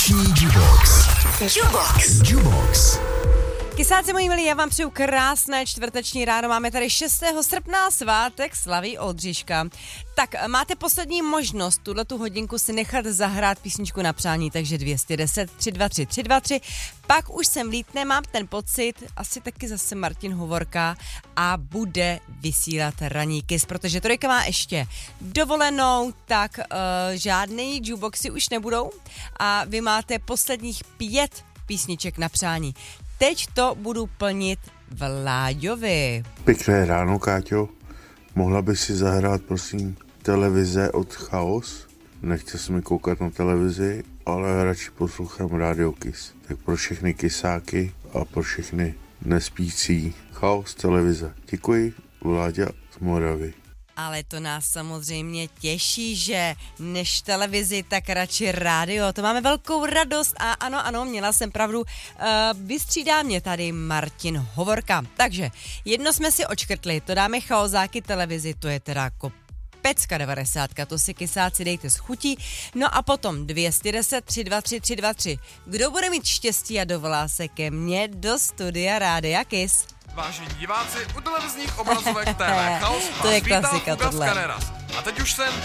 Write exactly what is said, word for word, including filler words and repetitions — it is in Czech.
Čtvrteční Jubox. Jubox. Jubox. Kysáci moji milí, já vám přeju krásné čtvrteční ráno. Máme tady šestého srpna, svátek slaví Oldřiška. Tak máte poslední možnost tuhletu hodinku si nechat zahrát písničku na přání, takže dvě stě deset, tři dva tři, tři dva tři. Pak už sem vlítne, mám ten pocit, asi taky zase Martin Hovorka a bude vysílat ranní Kiss, protože Trojka má ještě dovolenou, tak uh, žádný jukeboxy už nebudou a vy máte posledních pět písniček na přání. Teď to budu plnit Vláďovi. Pěkné ráno, Káťo. Mohla by si zahrát, prosím, televize od Chaos? Nechce se mi koukat na televizi, ale radši poslouchám Radio Kiss. Tak pro všechny kysáky a pro všechny nespící Chaos televize. Děkuji, Vláďa z Moravy. Ale to nás samozřejmě těší, že než televizi, tak radši rádio. To máme velkou radost a ano, ano, měla jsem pravdu. Uh, vystřídá mě tady Martin Hovorka. Takže jedno jsme si očkrtli, to dáme Chaosáky televizi, to je teda jako pecka devadesátka, to si kysáci dejte z chutí. No a potom dvě stě deset, tři dva tři, tři dva tři. Kdo bude mít štěstí a dovolá se ke mně do studia Rádia Kiss? Vážení diváci, u televizních obrazovek T V Chaos To je vás vítá klasika Hugo tohle. Skaneras. A teď už jsem